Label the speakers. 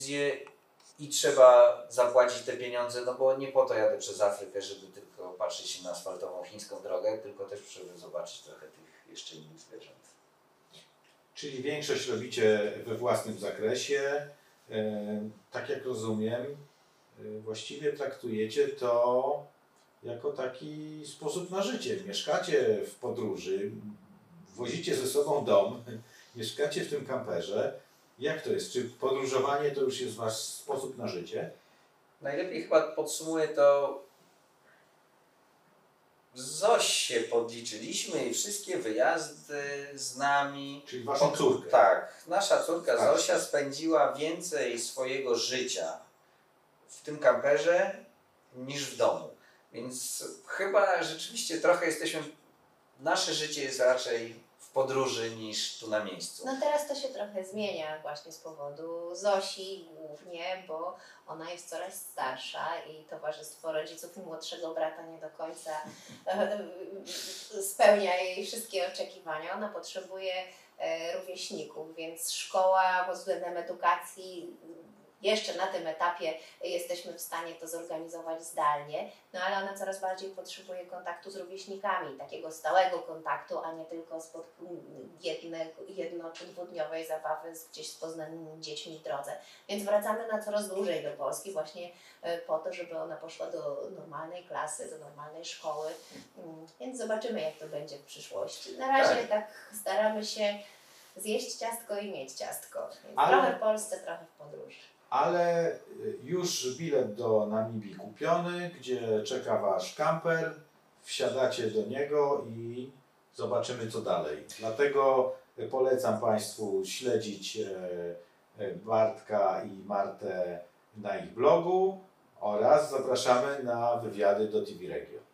Speaker 1: i trzeba zapłacić te pieniądze, no bo nie po to jadę przez Afrykę, żeby tylko patrzeć na asfaltową chińską drogę, tylko też żeby zobaczyć trochę tych jeszcze innych zwierząt.
Speaker 2: Czyli większość robicie we własnym zakresie. Tak jak rozumiem, właściwie traktujecie to jako taki sposób na życie. Mieszkacie w podróży, wozicie ze sobą dom, mieszkacie w tym kamperze. Jak to jest? Czy podróżowanie to już jest wasz sposób na życie?
Speaker 1: Najlepiej chyba podsumuję to, Zosię podliczyliśmy i wszystkie wyjazdy z nami.
Speaker 2: Czyli waszą córkę.
Speaker 1: Tak, nasza córka
Speaker 2: Tak.
Speaker 1: Zosia spędziła więcej swojego życia w tym kamperze niż w domu. Więc chyba rzeczywiście trochę nasze życie jest raczej w podróży niż tu na miejscu.
Speaker 3: No teraz to się trochę zmienia właśnie z powodu Zosi głównie, bo ona jest coraz starsza i towarzystwo rodziców młodszego brata nie do końca spełnia jej wszystkie oczekiwania. Ona potrzebuje rówieśników, więc szkoła pod względem edukacji jeszcze na tym etapie jesteśmy w stanie to zorganizować zdalnie, no ale ona coraz bardziej potrzebuje kontaktu z rówieśnikami, takiego stałego kontaktu, a nie tylko spod jedno- czy dwudniowej zabawy gdzieś z poznanymi dziećmi w drodze. Więc wracamy na coraz dłużej do Polski właśnie po to, żeby ona poszła do normalnej klasy, do normalnej szkoły, więc zobaczymy, jak to będzie w przyszłości. Na razie tak staramy się zjeść ciastko i mieć ciastko, więc trochę w Polsce, trochę w podróży.
Speaker 2: Ale już bilet do Namibii kupiony, gdzie czeka wasz kamper, wsiadacie do niego i zobaczymy co dalej. Dlatego polecam Państwu śledzić Bartka i Martę na ich blogu oraz zapraszamy na wywiady do TV Regio.